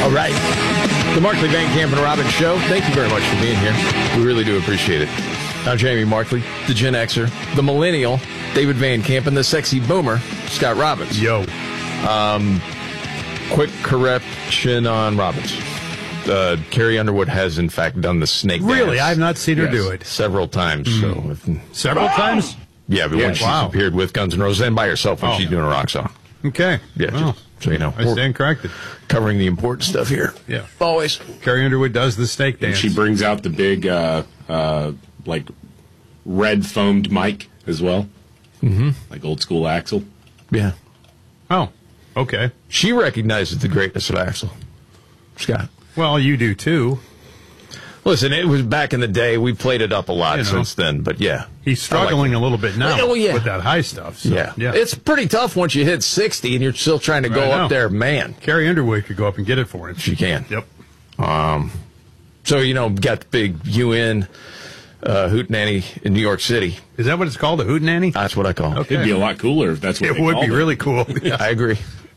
All right. The Markley, Van Camp, and Robbins Show. Thank you very much for being here. We really do appreciate it. I'm Jamie Markley, the Gen Xer, the Millennial, David Van Camp, and the Sexy Boomer, Scott Robbins. Yo. Quick correction on Robbins. Carrie Underwood has, in fact, done the snake dance. Really? I have not seen her do it. Several times. So Several times? Yeah, but when she's appeared with Guns N' Roses and by herself when she's doing a rock song. Okay. Yeah, well, so you know. I stand corrected. Covering the important stuff here. Yeah. Always. Carrie Underwood does the snake dance. And she brings out the big, like, red foamed mic as well. Mm-hmm. Like old school Axl. Yeah. Oh, okay. She recognizes the greatness of Axl. Scott. Well, you do too. Listen, it was back in the day. We played it up a lot since then, but yeah. He's struggling a little bit now with that high stuff. So, yeah. It's pretty tough once you hit 60 and you're still trying to go up there, man. Carrie Underwood could go up and get it for him. She can. Yep. So, you know, got the big UN hootenanny in New York City. Is that what it's called, a hootenanny? That's what I call it. Okay. It'd be a lot cooler if that's what it would be really cool. Yeah. I agree.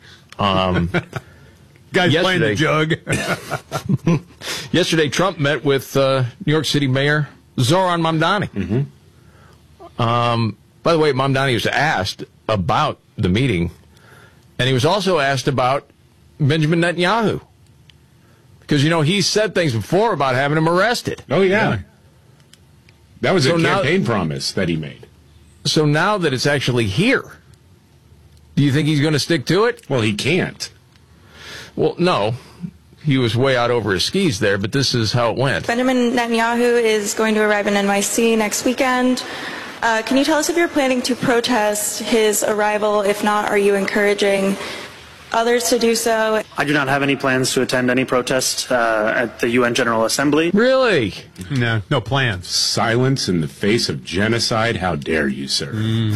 Guys playing the jug. Yesterday, Trump met with New York City Mayor Zoran Mamdani. Mm-hmm. By the way, Mamdani was asked about the meeting, and he was also asked about Benjamin Netanyahu. Because, you know, he's said things before about having him arrested. Oh, yeah. That was a campaign promise that he made. So now that it's actually here, do you think he's going to stick to it? Well, he can't. Well, no. He was way out over his skis there, but this is how it went. Benjamin Netanyahu is going to arrive in NYC next weekend. Can you tell us if you're planning to protest his arrival? If not, are you encouraging others to do so? I do not have any plans to attend any protest at the UN General Assembly. Really? No plans. Silence in the face of genocide? How dare you, sir?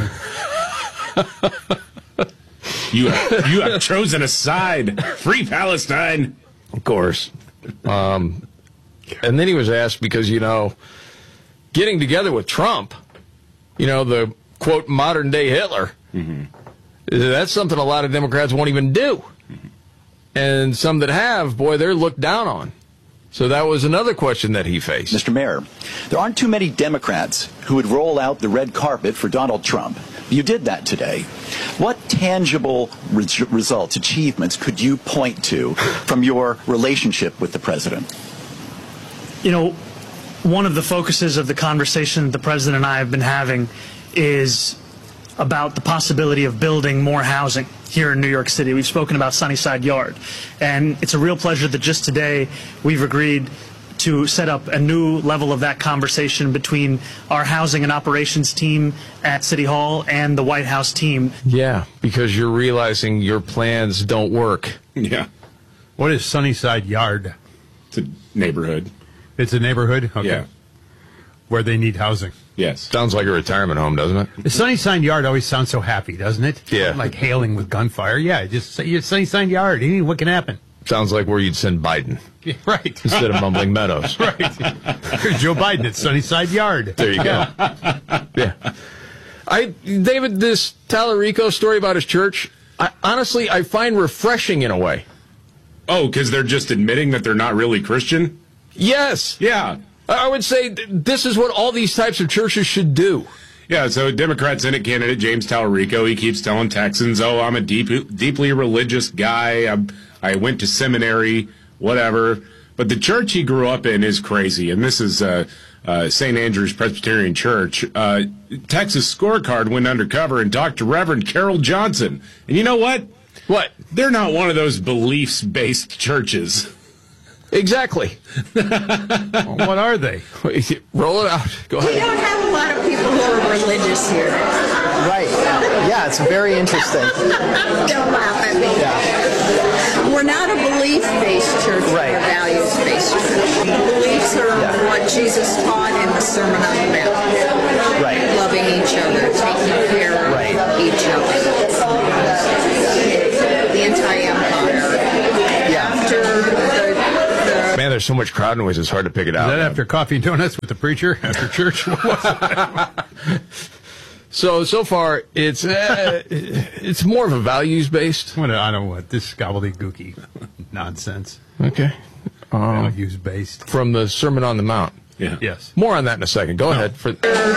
You have chosen a side. Free Palestine. Of course. And then he was asked because, you know, getting together with Trump, you know, the, quote, modern-day Hitler, that's something a lot of Democrats won't even do. And some that have, boy, they're looked down on. So that was another question that he faced. Mr. Mayor, there aren't too many Democrats who would roll out the red carpet for Donald Trump. You did that today. What tangible results, achievements could you point to from your relationship with the president? You know, one of the focuses of the conversation the president and I have been having is about the possibility of building more housing here in New York City. We've spoken about Sunnyside Yard, and it's a real pleasure that just today we've agreed to set up a new level of that conversation between our housing and operations team at City Hall and the White House team. Yeah, because you're realizing your plans don't work. Yeah. What is Sunnyside Yard? It's a neighborhood. It's a neighborhood? Okay. Yeah. Where they need housing. Yes. Sounds like a retirement home, doesn't it? The Sunnyside Yard always sounds so happy, doesn't it? Yeah. Like hailing with gunfire. Yeah, just say it's Sunnyside Yard. What can happen? Sounds like where you'd send Biden. Yeah, right. Instead of Mumbling Meadows. Right. Joe Biden at Sunnyside Yard. There you go. Yeah. David, this Tallarico story about his church, honestly, I find refreshing in a way. Oh, because they're just admitting that they're not really Christian? Yes. Yeah. I would say this is what all these types of churches should do. Yeah, so Democrat Senate candidate James Tallarico, he keeps telling Texans, oh, I'm a deeply religious guy. I went to seminary, whatever. But the church he grew up in is crazy, and this is St. Andrew's Presbyterian Church. Texas Scorecard went undercover and talked to Reverend Carol Johnson. And you know what? What? They're not one of those beliefs-based churches. Exactly. Well, what are they? Roll it out. Go ahead. We don't have a lot of people who are religious here. Right. Yeah, it's very interesting. Don't laugh at me. Yeah. We're not a belief-based church. Right. We're a values-based church. Beliefs are what Jesus taught in the Sermon on the Mount. Right. Loving each other, taking care of each other. The anti-empire. Yeah. After the Man, there's so much crowd noise, it's hard to pick it out. Is that after coffee and donuts with the preacher after church? So far, it's more of a values-based. I don't know what this gobbledygooky nonsense. Okay. Values-based. From the Sermon on the Mount. Yeah. Yes. More on that in a second. Go ahead. The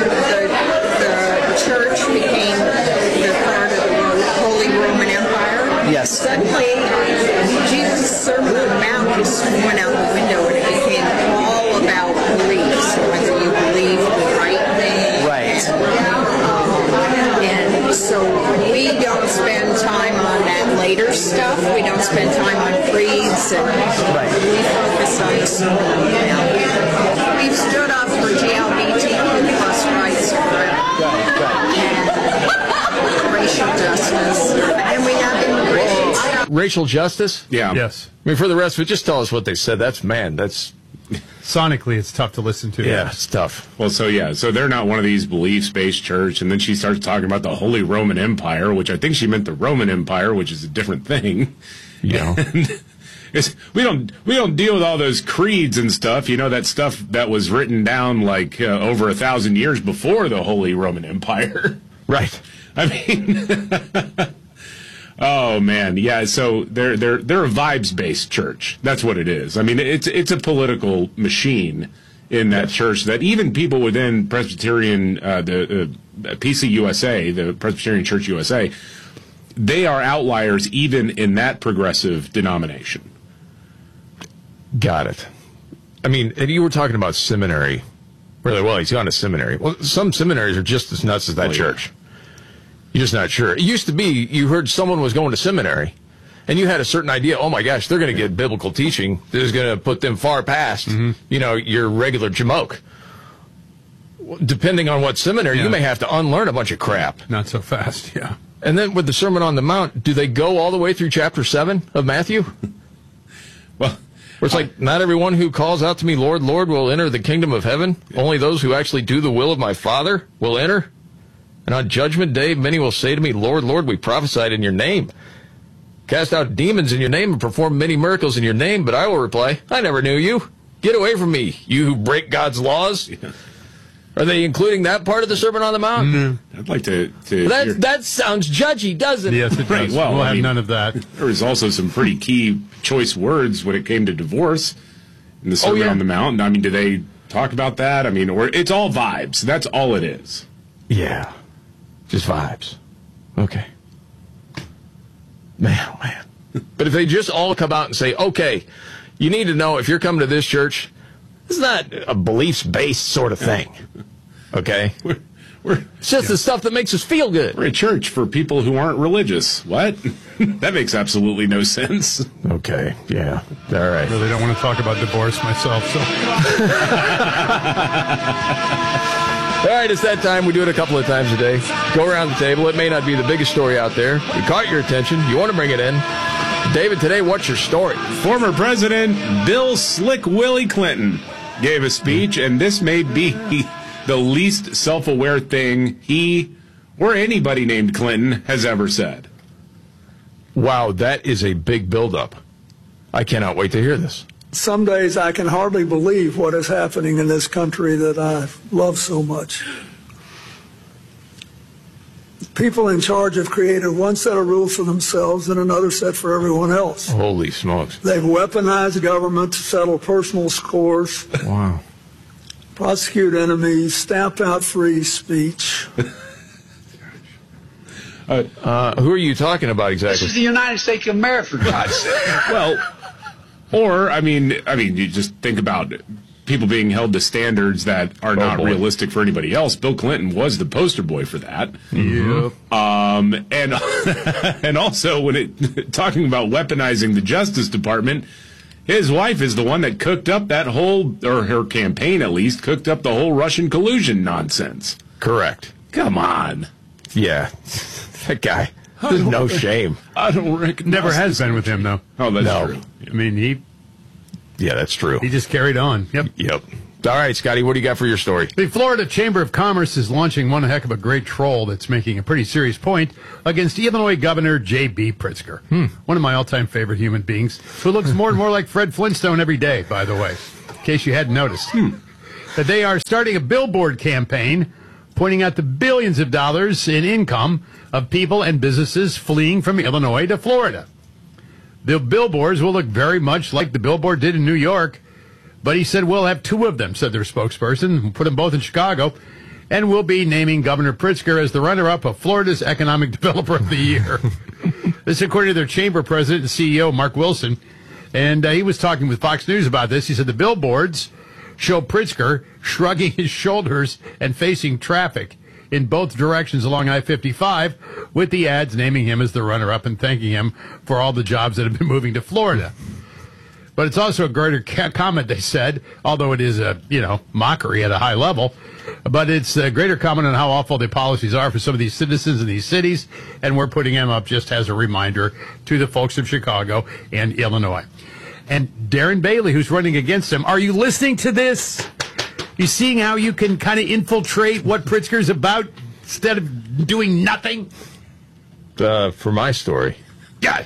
church became the part of the Holy Roman Empire. Yes. Suddenly, Jesus' Sermon on the Mount just went out the window and it became all about beliefs, whether you believe the right thing. Right. And so we don't spend time on that later stuff. We don't spend time on creeds, and we focus on the Sermon on the Mount. We've stood up for GLBTQ plus rights forever. And racial justice. And we have immigration. Racial justice? Yeah. Yes. I mean, for the rest of it, just tell us what they said. That's Sonically, it's tough to listen to. yeah, it's tough. Well, so they're not one of these beliefs-based church, and then she starts talking about the Holy Roman Empire, which I think she meant the Roman Empire, which is a different thing. Yeah. We don't deal with all those creeds and stuff. You know, that stuff that was written down like over 1,000 years before the Holy Roman Empire. Right. I mean, oh man, yeah. So they're a vibes-based church. That's what it is. I mean, it's a political machine in that church that even people within Presbyterian, the PCUSA, the Presbyterian Church USA, they are outliers even in that progressive denomination. Got it. I mean, and you were talking about seminary. Really, well, he's gone to seminary. Well, some seminaries are just as nuts as that church. You're just not sure. It used to be you heard someone was going to seminary, and you had a certain idea, oh my gosh, they're going to get biblical teaching. This is going to put them far past, your regular jamoke. Depending on what seminary, you may have to unlearn a bunch of crap. Not so fast, yeah. And then with the Sermon on the Mount, do they go all the way through chapter 7 of Matthew? Well, where it's like, not everyone who calls out to me, Lord, Lord, will enter the kingdom of heaven. Only those who actually do the will of my Father will enter. And on judgment day, many will say to me, Lord, Lord, we prophesied in your name, cast out demons in your name, and performed many miracles in your name. But I will reply, I never knew you. Get away from me, you who break God's laws. Yeah. Are they including that part of the Sermon on the Mount? Mm-hmm. I'd like to that sounds judgy, doesn't it? Yes, it does. Well, we'll have none of that. There was also some pretty key choice words when it came to divorce in the Sermon on the Mount. I mean, do they talk about that? I mean, or it's all vibes. That's all it is. Yeah. Just vibes. Okay. Man, oh man. But if they just all come out and say, okay, you need to know if you're coming to this church, it's not a beliefs-based sort of thing. Okay? It's just the stuff that makes us feel good. We're a church for people who aren't religious. What? That makes absolutely no sense. Okay, yeah. All right. I really don't want to talk about divorce myself, so. All right, it's that time. We do it a couple of times a day. Go around the table. It may not be the biggest story out there. It caught your attention. You want to bring it in. David, today, what's your story? Former President Bill Slick Willie Clinton gave a speech, and this may be the least self-aware thing he or anybody named Clinton has ever said. Wow, that is a big buildup. I cannot wait to hear this. Some days I can hardly believe what is happening in this country that I love so much. People in charge have created one set of rules for themselves and another set for everyone else. Holy smokes. They've weaponized government to settle personal scores. Wow. Prosecute enemies, stamp out free speech. Who are you talking about exactly? This is the United States of America, for God's sake. Well, or, I mean, you just think about people being held to standards that are not realistic for anybody else. Bill Clinton was the poster boy for that. Yep. And also, when talking about weaponizing the Justice Department, his wife is the one that cooked up that whole, or her campaign at least, cooked up the whole Russian collusion nonsense. Correct. Come on. Yeah. That guy. There's no shame. I don't recognize. Never has been with him, though. Oh, that's true. I mean, yeah, that's true. He just carried on. Yep. All right, Scotty, what do you got for your story? The Florida Chamber of Commerce is launching one heck of a great troll that's making a pretty serious point against Illinois Governor J.B. Pritzker. One of my all-time favorite human beings, who looks more and more like Fred Flintstone every day, by the way, in case you hadn't noticed. That they are starting a billboard campaign pointing out the billions of dollars in income of people and businesses fleeing from Illinois to Florida. The billboards will look very much like the billboard did in New York, but he said we'll have 2 of them, said their spokesperson. We'll put them both in Chicago, and we'll be naming Governor Pritzker as the runner-up of Florida's Economic Developer of the Year. This according to their chamber president and CEO, Mark Wilson. And he was talking with Fox News about this. He said the billboards show Pritzker shrugging his shoulders and facing traffic in both directions along I-55, with the ads naming him as the runner-up and thanking him for all the jobs that have been moving to Florida. But it's also a greater comment, they said, although it is a, mockery at a high level. But it's a greater comment on how awful the policies are for some of these citizens in these cities, and we're putting him up just as a reminder to the folks of Chicago and Illinois. And Darren Bailey, who's running against him, are you listening to this? You seeing how you can kind of infiltrate what Pritzker's about instead of doing nothing? For my story. Gosh.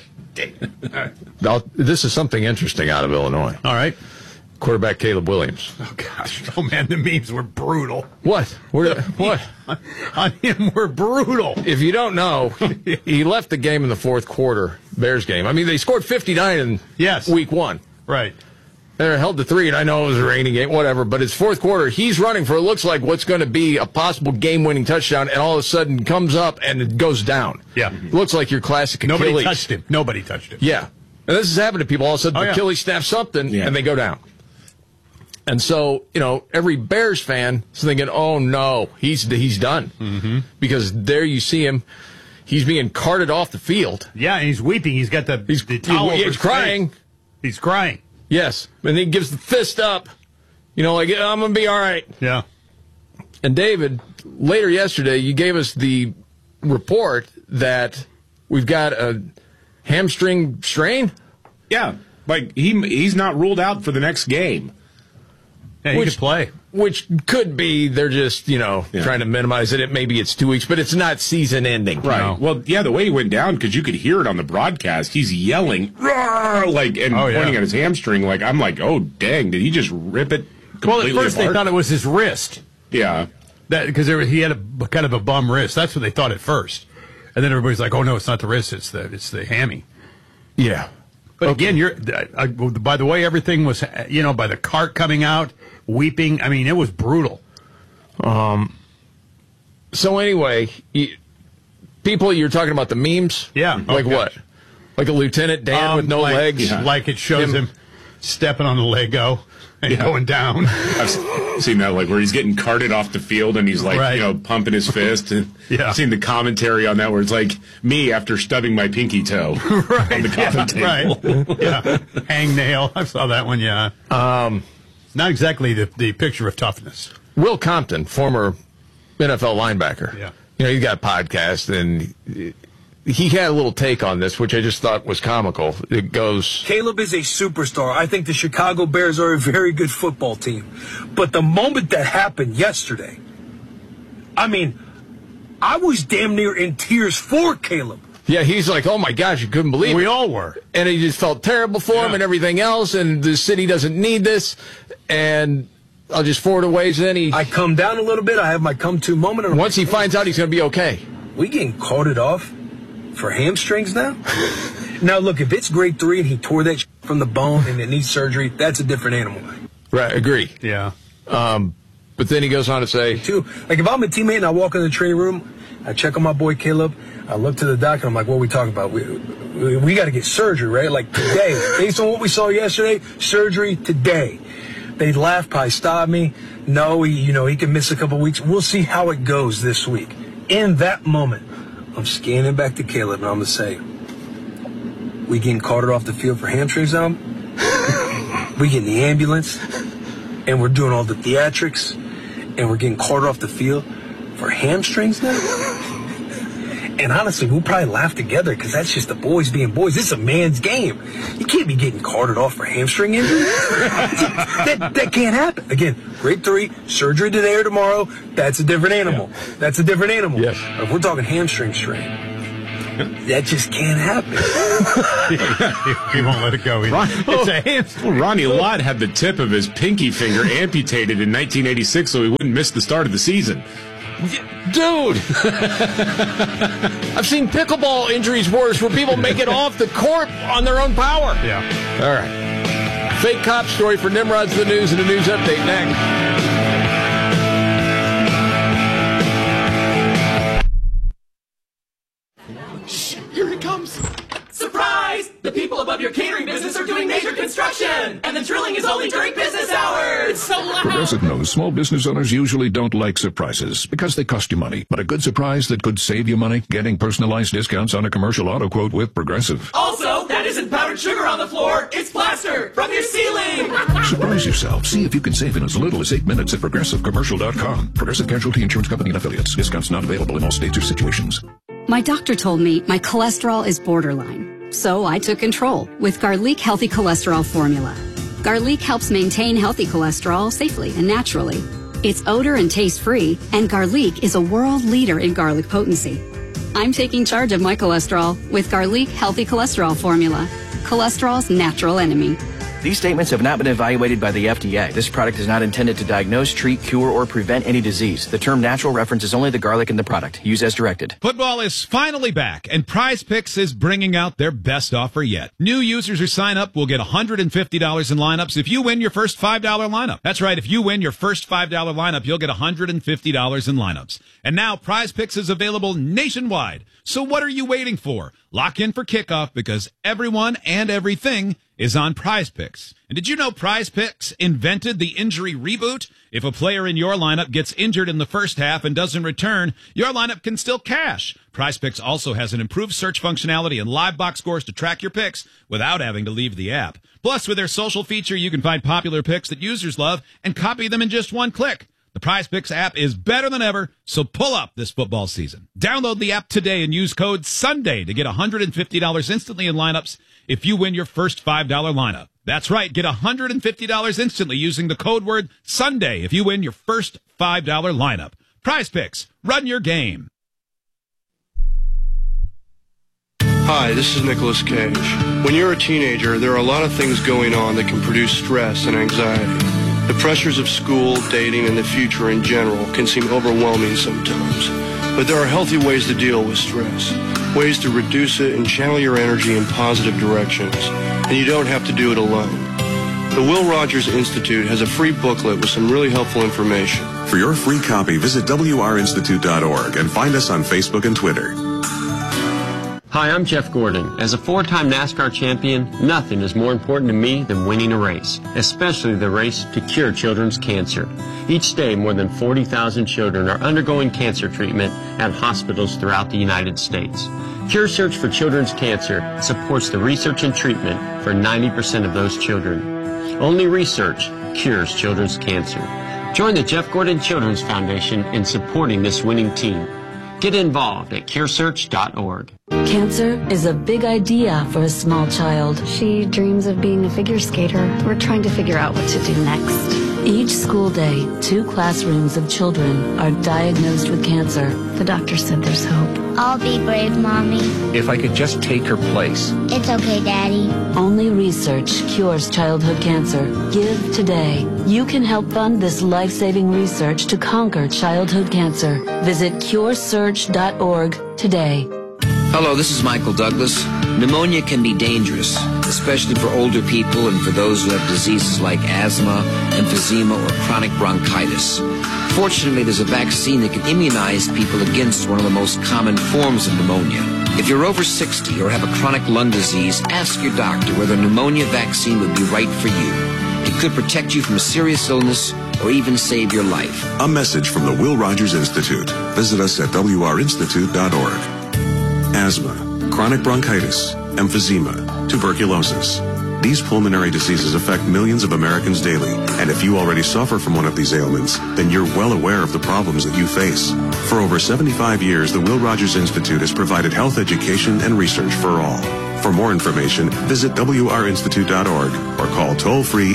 This is something interesting out of Illinois. All right. Quarterback Caleb Williams. Oh, gosh. Oh, man, the memes were brutal. What? What? On him were brutal. If you don't know, he left the game in the fourth quarter, Bears game. I mean, they scored 59 in week 1. Right. They're held to 3, and I know it was a rainy game, whatever, but it's fourth quarter. He's running for, it looks like, what's going to be a possible game-winning touchdown, and all of a sudden comes up and it goes down. Yeah. It looks like your classic Achilles. Nobody touched him. Yeah. And this has happened to people. All of a sudden, Achilles snaps something, and they go down. And so, every Bears fan is thinking, oh, no, he's done. Mm-hmm. Because there you see him. He's being carted off the field. Yeah, and he's weeping. He's got the towel over his crying. face. He's crying. Yes. And he gives the fist up. Like, I'm going to be all right. Yeah. And David, later yesterday, you gave us the report that we've got a hamstring strain. Yeah. Like, he's not ruled out for the next game. Yeah, he could play. Which could be they're just, trying to minimize it. Maybe it's 2 weeks, but it's not season ending. Right. No. Well, yeah, the way he went down, because you could hear it on the broadcast, he's yelling, pointing at his hamstring. I'm like, oh, dang, did he just rip it completely Well, at first apart? they thought it was his wrist. Yeah. Because he had a kind of a bum wrist. That's what they thought at first. And then everybody's like, oh, no, it's not the wrist, it's the hammy. Yeah. But again, by the way everything was, by the cart coming out, weeping, I mean, it was brutal. So anyway, people, you're talking about the memes? Yeah. What? Like a Lieutenant Dan with no legs? Yeah. Like it shows him stepping on the Lego and going down. I've seen that, where he's getting carted off the field and he's pumping his fist. And I've seen the commentary on that where it's like me after stubbing my pinky toe on the coffee table. Right. Yeah. Hangnail. I saw that one, yeah. Not exactly the picture of toughness. Will Compton, former NFL linebacker. Yeah. He's got a podcast, and he had a little take on this, which I just thought was comical. It goes, Caleb is a superstar. I think the Chicago Bears are a very good football team. But the moment that happened yesterday, I mean, I was damn near in tears for Caleb. Yeah, he's like, oh my gosh, you couldn't believe it. We all were. And he just felt terrible for him and everything else, and the city doesn't need this. And I'll just forward a ways in. I come down a little bit. I have my come-to moment. And once he finds out, he's going to be okay. We getting carted off for hamstrings now? Now, look, if it's grade 3 and he tore that from the bone and it needs surgery, that's a different animal. Right, agree. Yeah. But then he goes on to say, like if I'm a teammate and I walk in the training room, I check on my boy Caleb, I look to the doc and I'm like, what are we talking about? We got to get surgery, right? Like today, based on what we saw yesterday, surgery today. They laugh, probably stop me. No, he can miss a couple weeks. We'll see how it goes this week. In that moment, I'm scanning back to Caleb and I'm going to say, we getting carted off the field for hamstrings now? We getting the ambulance and we're doing all the theatrics and we're getting carted off the field for hamstrings now? And honestly, we'll probably laugh together because that's just the boys being boys. It's a man's game. You can't be getting carted off for hamstring injury. that can't happen. Again, grade 3, surgery today or tomorrow, that's a different animal. Yeah. That's a different animal. Yes. If we're talking hamstring strain, that just can't happen. He won't let it go. It's a hamstring. Ronnie Lott had the tip of his pinky finger amputated in 1986 so he wouldn't miss the start of the season. Dude! I've seen pickleball injuries worse where people make it off the court on their own power. Yeah. All right. Fake cop story for Nimrod's The News and a news update next. Shh, here it comes. Surprise! The people above your catering business are doing major construction, and the drilling is only during business hours. It's so loud. Progressive knows small business owners usually don't like surprises because they cost you money. But a good surprise that could save you money, getting personalized discounts on a commercial auto quote with Progressive. Also, that isn't powdered sugar on the floor. It's plaster from your ceiling. Surprise yourself. See if you can save in as little as 8 minutes at ProgressiveCommercial.com. Progressive Casualty Insurance Company and Affiliates. Discounts not available in all states or situations. My doctor told me my cholesterol is borderline, so I took control with Garlic Healthy Cholesterol Formula. Garlic helps maintain healthy cholesterol safely and naturally. It's odor and taste-free, and Garlic is a world leader in garlic potency. I'm taking charge of my cholesterol with Garlic Healthy Cholesterol Formula, cholesterol's natural enemy. These statements have not been evaluated by the FDA. This product is not intended to diagnose, treat, cure, or prevent any disease. The term natural references only the garlic in the product. Use as directed. Football is finally back, and Prize Picks is bringing out their best offer yet. New users who sign up will get $150 in lineups if you win your first $5 lineup. That's right, if you win your first $5 lineup, you'll get $150 in lineups. And now Prize Picks is available nationwide. So what are you waiting for? Lock in for kickoff because everyone and everything is on Prize Picks. And did you know Prize Picks invented the injury reboot? If a player in your lineup gets injured in the first half and doesn't return, your lineup can still cash. Prize Picks also has an improved search functionality and live box scores to track your picks without having to leave the app. Plus, with their social feature, you can find popular picks that users love and copy them in just one click. The Prize Picks app is better than ever, so pull up this football season. Download the app today and use code SUNDAY to get $150 instantly in lineups if you win your first $5 lineup. That's right, get $150 instantly using the code word SUNDAY if you win your first $5 lineup. Prize Picks, run your game. Hi, this is Nicolas Cage. When you're a teenager, there are a lot of things going on that can produce stress and anxiety. The pressures of school, dating, and the future in general can seem overwhelming sometimes. But there are healthy ways to deal with stress, ways to reduce it and channel your energy in positive directions. And you don't have to do it alone. The Will Rogers Institute has a free booklet with some really helpful information. For your free copy, visit wrinstitute.org and find us on Facebook and Twitter. Hi, I'm Jeff Gordon. As a four-time NASCAR champion, nothing is more important to me than winning a race, especially the race to cure children's cancer. Each day, more than 40,000 children are undergoing cancer treatment at hospitals throughout the United States. Cure Search for Children's Cancer supports the research and treatment for 90% of those children. Only research cures children's cancer. Join the Jeff Gordon Children's Foundation in supporting this winning team. Get involved at curesearch.org. Cancer is a big idea for a small child. She dreams of being a figure skater. We're trying to figure out what to do next. Each school day, 2 classrooms of children are diagnosed with cancer. The doctor said there's hope. I'll be brave, Mommy. If I could just take her place. It's okay, Daddy. Only research cures childhood cancer. Give today. You can help fund this life-saving research to conquer childhood cancer. Visit curesearch.org today. Hello, this is Michael Douglas. Pneumonia can be dangerous, especially for older people and for those who have diseases like asthma, emphysema, or chronic bronchitis. Fortunately, there's a vaccine that can immunize people against one of the most common forms of pneumonia. If you're over 60 or have a chronic lung disease, ask your doctor whether a pneumonia vaccine would be right for you. It could protect you from a serious illness or even save your life. A message from the Will Rogers Institute. Visit us at wrinstitute.org. Asthma, chronic bronchitis, emphysema, tuberculosis. These pulmonary diseases affect millions of Americans daily, and if you already suffer from one of these ailments, then you're well aware of the problems that you face. For over 75 years, the Will Rogers Institute has provided health education and research for all. For more information, visit wrinstitute.org or call toll-free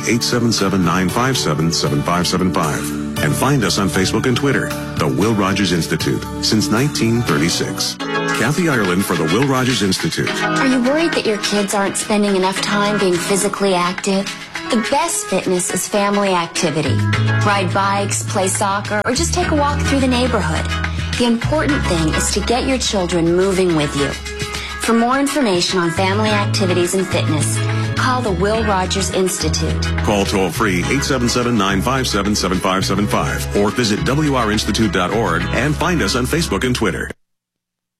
877-957-7575. And find us on Facebook and Twitter, the Will Rogers Institute, since 1936. Kathy Ireland for the Will Rogers Institute. Are you worried that your kids aren't spending enough time being physically active? The best fitness is family activity. Ride bikes, play soccer, or just take a walk through the neighborhood. The important thing is to get your children moving with you. For more information on family activities and fitness, call the Will Rogers Institute. Call toll-free 877-957-7575 or visit wrinstitute.org and find us on Facebook and Twitter.